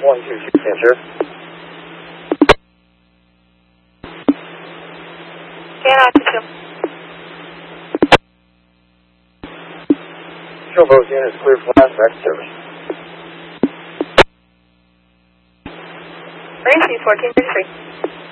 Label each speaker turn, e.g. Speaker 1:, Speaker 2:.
Speaker 1: 126, answer. Control both units clear for last back to service.
Speaker 2: Emergency 1433.